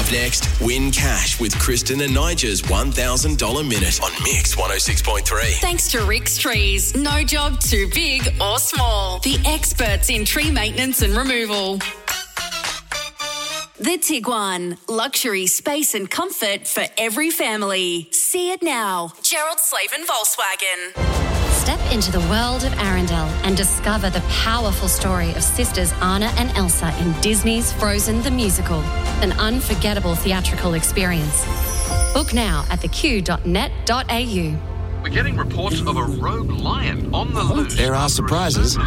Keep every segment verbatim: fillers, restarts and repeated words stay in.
Up next, win cash with Kristen and Nigel's one thousand dollars minute on Mix one oh six point three. Thanks to Rick's Trees. No job too big or small. The experts in tree maintenance and removal. The Tiguan. Luxury, space and comfort for every family. See it now. Gerald Slavin Volkswagen. Step into the world of Arendelle and discover the powerful story of sisters Anna and Elsa in Disney's Frozen the Musical. An unforgettable theatrical experience. Book now at the q dot net dot a u. We're getting reports of a rogue lion on the loose. There are surprises.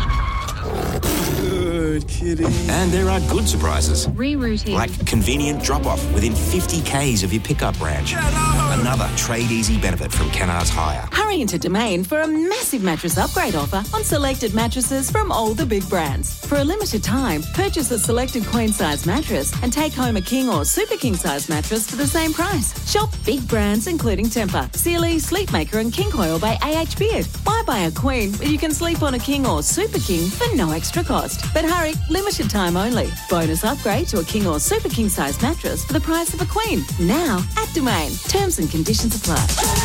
Good kitty. And there are good surprises. Rerouting. Like convenient drop-off within fifty kays of your pickup branch. Another Trade Easy benefit from Kennards Hire. Hurry into Domain for a massive mattress upgrade offer on selected mattresses from all the big brands. For a limited time, purchase a selected queen-size mattress and take home a king or super king-size mattress for the same price. Shop big brands including Tempur, Sealy, Sleepmaker and King Coil by A H Beard. Why buy a queen when you can sleep on a king or super king for no extra cost? But hurry, limited time only. Bonus upgrade to a king or super king size mattress for the price of a queen. Now at Domain. Terms and conditions apply.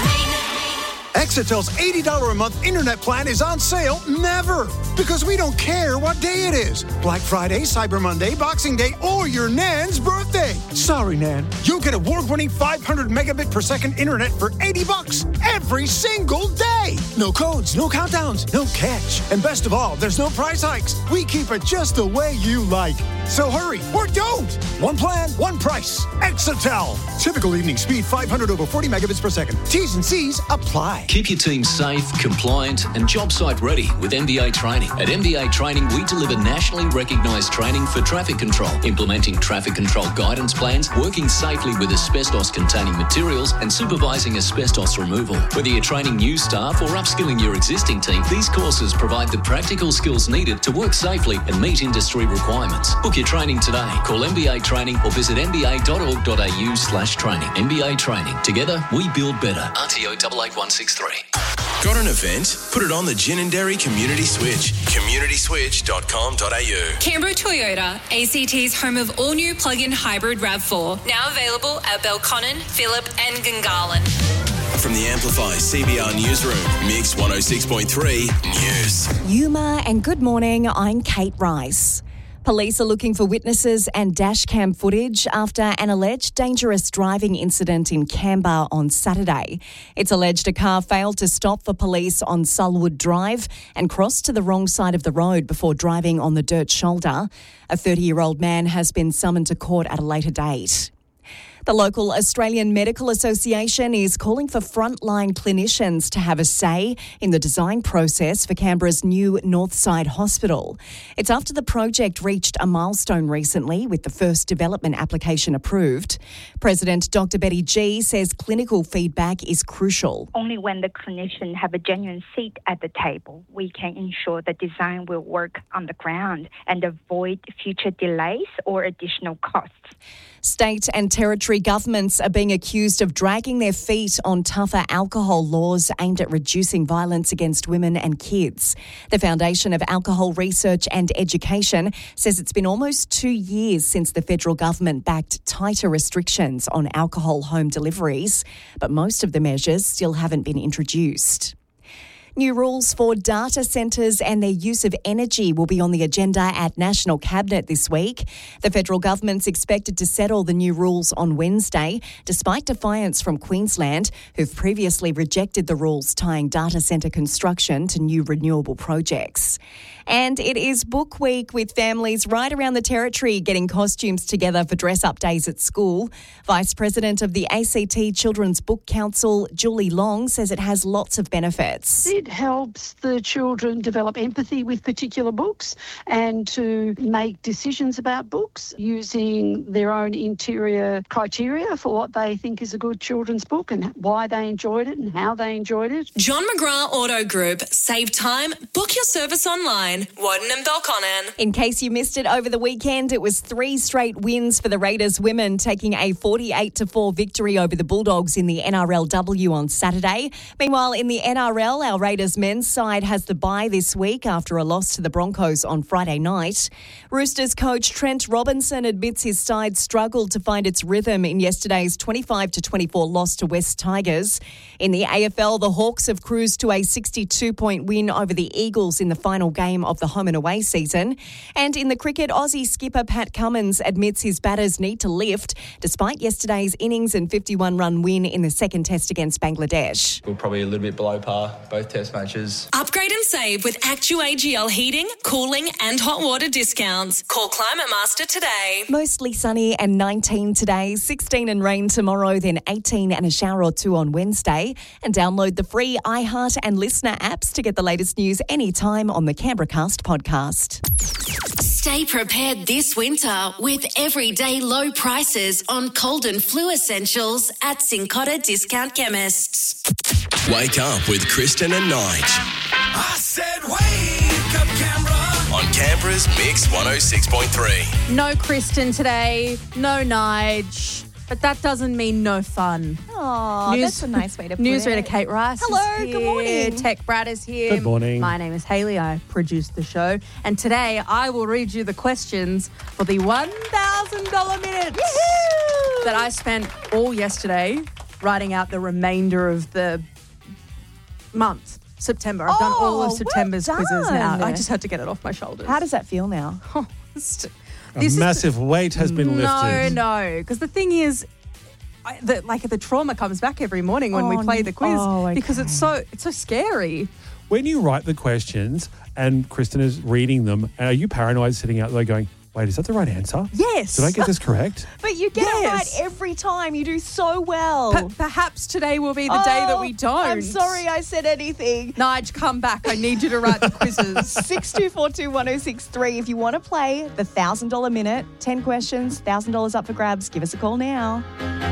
Exetel's eighty dollars a month internet plan is on sale never, because we don't care what day it is. Black Friday, Cyber Monday, Boxing Day, or your Nan's birthday. Sorry, Nan. You'll get award-winning five hundred megabit per second internet for eighty bucks every single day. No codes, no countdowns, no catch. And best of all, there's no price hikes. We keep it just the way you like. So hurry, or don't. One plan, one price. Exetel. Typical evening speed five hundred over forty megabits per second. T's and C's apply. Keep your team safe, compliant and job site ready with M B A Training. At M B A Training, we deliver nationally recognised training for traffic control, implementing traffic control guidance plans, working safely with asbestos-containing materials and supervising asbestos removal. Whether you're training new staff or upskilling your existing team, these courses provide the practical skills needed to work safely and meet industry requirements. Book your training today. Call M B A Training or visit m b a dot org dot a u slash training. M B A Training. Together, we build better. R T O eight eight one six three. Got an event? Put it on the Ginninderry Community Switch. community switch dot com dot a u. Canberra Toyota, A C T's home of all-new plug-in hybrid RAV four. Now available at Belconnen, Phillip and Gungahlin. From the Amplify C B R Newsroom, Mix one oh six point three News. Yuma and good morning, I'm Kate Rice. Police are looking for witnesses and dashcam footage after an alleged dangerous driving incident in Canberra on Saturday. It's alleged a car failed to stop for police on Sulwood Drive and crossed to the wrong side of the road before driving on the dirt shoulder. A thirty-year-old man has been summoned to court at a later date. The local Australian Medical Association is calling for frontline clinicians to have a say in the design process for Canberra's new Northside Hospital. It's after the project reached a milestone recently with the first development application approved. President Doctor Betty G says clinical feedback is crucial. Only when the clinicians have a genuine seat at the table, we can ensure the design will work on the ground and avoid future delays or additional costs. State and territory governments are being accused of dragging their feet on tougher alcohol laws aimed at reducing violence against women and kids. The Foundation of Alcohol Research and Education says it's been almost two years since the federal government backed tighter restrictions on alcohol home deliveries, but most of the measures still haven't been introduced. New rules for data centres and their use of energy will be on the agenda at National Cabinet this week. The federal government's expected to settle the new rules on Wednesday, despite defiance from Queensland, who've previously rejected the rules tying data centre construction to new renewable projects. And it is Book Week with families right around the territory getting costumes together for dress-up days at school. Vice President of the A C T Children's Book Council, Julie Long, says it has lots of benefits. It helps the children develop empathy with particular books and to make decisions about books using their own interior criteria for what they think is a good children's book and why they enjoyed it and how they enjoyed it. John McGrath Auto Group. Save time. Book your service online. Warden and Belconnen. In case you missed it over the weekend, it was three straight wins for the Raiders women, taking a forty-eight to four victory over the Bulldogs in the N R L W on Saturday. Meanwhile, in the N R L, our Raiders Raiders men's side has the bye this week after a loss to the Broncos on Friday night. Roosters coach Trent Robinson admits his side struggled to find its rhythm in yesterday's twenty-five to twenty-four loss to West Tigers. In the A F L, the Hawks have cruised to a sixty-two point win over the Eagles in the final game of the home and away season. And in the cricket, Aussie skipper Pat Cummins admits his batters need to lift despite yesterday's innings and fifty-one run win in the second test against Bangladesh. We're probably a little bit below par, both test matches. Upgrade and save with ActuAGL heating, cooling and hot water discounts. Call Climate Master today. Mostly sunny and nineteen today, sixteen and rain tomorrow, then eighteen and a shower or two on Wednesday. And download the free iHeart and Listener apps to get the latest news anytime on the Canberracast podcast. Stay prepared this winter with everyday low prices on cold and flu essentials at Cincotta Discount Chemists. Wake up with Kristen and Nige. I said wake up, Canberra. On Canberra's Mix one oh six point three. No Kristen today, no Nige. But that doesn't mean no fun. Oh, that's a nice way to put Newsreader it. Kate Rice Hello, is good here. morning. Tech Brad is here. Good morning. My name is Hayley. I produce the show. And today I will read you the questions for the one thousand dollars minutes Woohoo! that I spent all yesterday writing out the remainder of the month. September. I've oh, done all of September's well quizzes now. done. I just had to get it off my shoulders. How does that feel now? Oh, this A is massive weight has been no, lifted. No, no. Because the thing is, I, the, like the trauma comes back every morning when Oh, we play the quiz oh, okay. because it's so it's so scary. When you write the questions and Kristen is reading them, are you paranoid sitting out there going, wait, is that the right answer? Yes. Did I get this correct? But you get Yes. it right every time. You do so well. P- perhaps today will be the day that we Oh, don't. I'm sorry I said anything. Nige, come back. I need you to write the quizzes. six two four two, one oh six three. If you want to play the one thousand dollars minute, ten questions, one thousand dollars up for grabs, give us a call now.